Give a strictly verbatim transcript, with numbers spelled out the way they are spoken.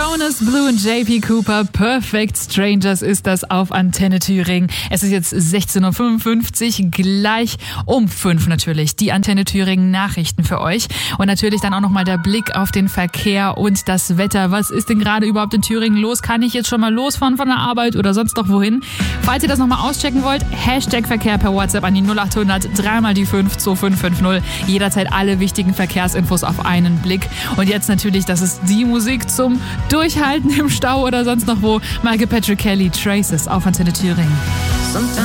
Jonas Blue und J P Cooper, Perfect Strangers ist das auf Antenne Thüringen. Es ist jetzt sechzehn Uhr fünfundfünfzig, gleich um fünf natürlich die Antenne Thüringen Nachrichten für euch. Und natürlich dann auch nochmal der Blick auf den Verkehr und das Wetter. Was ist denn gerade überhaupt in Thüringen los? Kann ich jetzt schon mal losfahren von der Arbeit oder sonst noch wohin? Falls ihr das nochmal auschecken wollt, Hashtag Verkehr per WhatsApp an die null acht hundert dreimal die fünf zwei fünf fünf null. Jederzeit alle wichtigen Verkehrsinfos auf einen Blick. Und jetzt natürlich, das ist die Musik zum Durchhalten im Stau oder sonst noch wo. Michael Patrick Kelly, Traces auf Antenne Thüringen.